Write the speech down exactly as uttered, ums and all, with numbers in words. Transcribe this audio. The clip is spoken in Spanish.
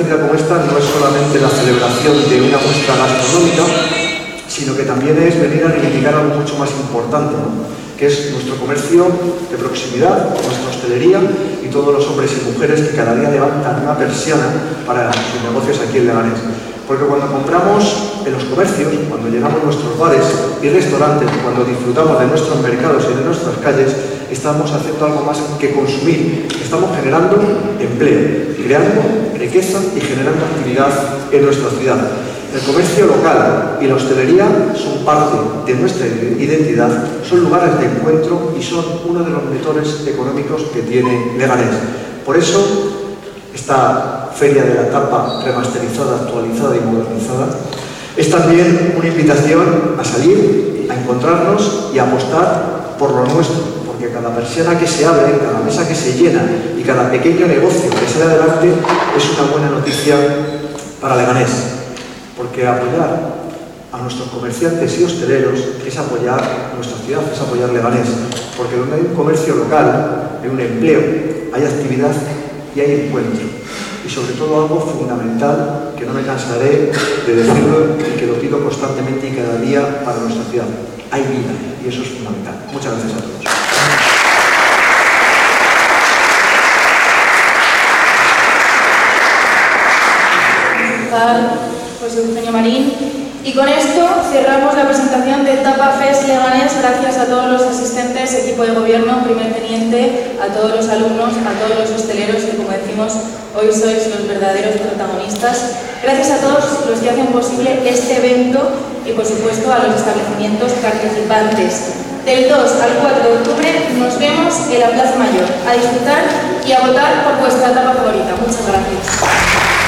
conferencia como esta no es solamente la celebración de una muestra gastronómica, sino que también es venir a reivindicar algo mucho más importante, ¿no? Que es nuestro comercio de proximidad, nuestra hostelería y todos los hombres y mujeres que cada día levantan una persiana para sus negocios aquí en Leganés. Porque cuando compramos en los comercios, cuando llenamos nuestros bares y restaurantes, cuando disfrutamos de nuestros mercados y de nuestras calles, estamos haciendo algo más que consumir. Estamos generando empleo, creando riqueza y generando actividad en nuestra ciudad. El comercio local y la hostelería son parte de nuestra identidad, son lugares de encuentro y son uno de los motores económicos que tiene Leganés. Por eso, esta Feria de la Tapa remasterizada, actualizada y modernizada es también una invitación a salir, a encontrarnos y a apostar por lo nuestro, porque cada persiana que se abre, cada mesa que se llena y cada pequeño negocio que sale adelante es una buena noticia para Leganés, porque apoyar a nuestros comerciantes y hosteleros es apoyar a nuestra ciudad, es apoyar Leganés, porque donde hay un comercio local, hay un empleo, hay actividad y hay encuentro. Y sobre todo algo fundamental, que no me cansaré de decirlo y que lo pido constantemente y cada día para nuestra ciudad. Hay vida y eso es fundamental. Muchas gracias a todos. José Eugenio Marín. Y con esto cerramos la presentación de Tapa Fest Leganés. Gracias a todos los asistentes, equipo de gobierno, primer teniente, a todos los alumnos, a todos los hosteleros que, como decimos, hoy sois los verdaderos protagonistas. Gracias a todos los que hacen posible este evento y, por supuesto, a los establecimientos participantes. Del dos al cuatro de octubre nos vemos en la Plaza Mayor. A disfrutar y a votar por vuestra etapa favorita. Muchas gracias.